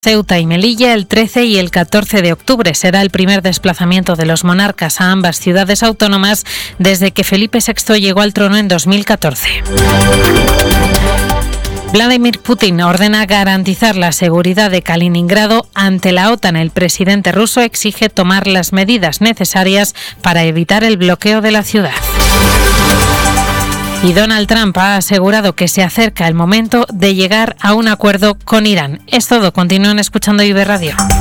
Ceuta y Melilla el 13 y el 14 de octubre. Será el primer desplazamiento de los monarcas a ambas ciudades autónomas desde que Felipe VI llegó al trono en 2014. Vladimir Putin ordena garantizar la seguridad de Kaliningrado ante la OTAN. El presidente ruso exige tomar las medidas necesarias para evitar el bloqueo de la ciudad. Y Donald Trump ha asegurado que se acerca el momento de llegar a un acuerdo con Irán. Es todo. Continúen escuchando IB Radio.